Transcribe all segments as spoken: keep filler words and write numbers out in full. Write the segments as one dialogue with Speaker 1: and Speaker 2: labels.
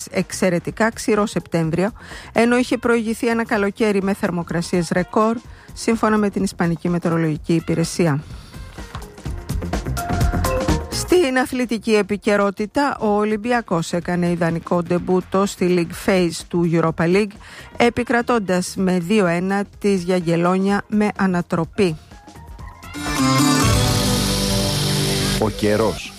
Speaker 1: εξαιρετικά ξηρό Σεπτέμβριο, ενώ είχε προηγηθεί ένα καλοκαίρι με θερμοκρασίες ρεκόρ, σύμφωνα με την Ισπανική Μετεωρολογική Υπηρεσία. Στην αθλητική επικαιρότητα, ο Ολυμπιακός έκανε ιδανικό ντεμπούτο στη League Phase του Europa League, επικρατώντας με δύο ένα της Γιαγγελόνια με ανατροπή.
Speaker 2: Ο καιρός.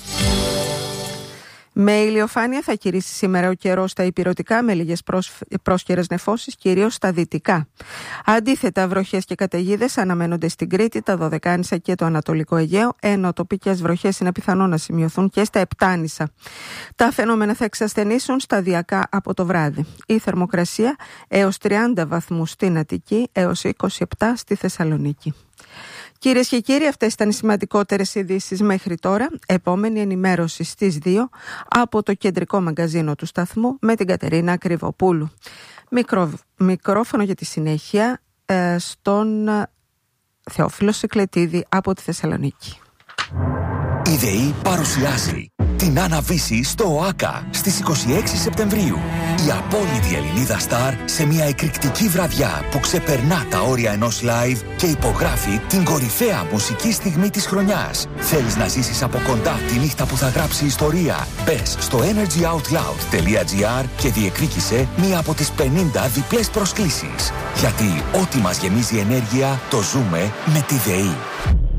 Speaker 1: Με ηλιοφάνεια θα κηρύσει σήμερα ο καιρός στα ηπειρωτικά, με λίγες πρόσκαιρες νεφώσεις, κυρίως στα δυτικά. Αντίθετα, βροχές και καταιγίδες αναμένονται στην Κρήτη, τα Δωδεκάνησα και το Ανατολικό Αιγαίο, ενώ τοπικές βροχές είναι πιθανό να σημειωθούν και στα Επτάνησα. Τα φαινόμενα θα εξασθενήσουν σταδιακά από το βράδυ. Η θερμοκρασία έως τριάντα βαθμούς στην Αττική, έως είκοσι επτά στη Θεσσαλονίκη. Κυρίες και κύριοι, αυτές ήταν οι σημαντικότερες ειδήσεις μέχρι τώρα. Επόμενη ενημέρωση στις δύο από το κεντρικό μαγκαζίνο του σταθμού με την Κατερίνα Κρυβοπούλου. Μικρό, μικρόφωνο για τη συνέχεια ε, στον Θεόφιλο Σικλετίδη από τη Θεσσαλονίκη.
Speaker 3: Η ΔΕΗ παρουσιάζει την Άννα Βύση στο ΟΑΚΑ στις είκοσι έξι Σεπτεμβρίου. Η απόλυτη Ελληνίδα στάρ σε μια εκρηκτική βραδιά που ξεπερνά τα όρια ενός live και υπογράφει την κορυφαία μουσική στιγμή της χρονιάς. Θέλεις να ζήσεις από κοντά τη νύχτα που θα γράψει ιστορία? Μπες στο energyoutloud.gr και διεκδίκησε μία από τις πενήντα διπλές προσκλήσεις. Γιατί ό,τι μας γεμίζει ενέργεια το ζούμε με τη ΔΕΗ.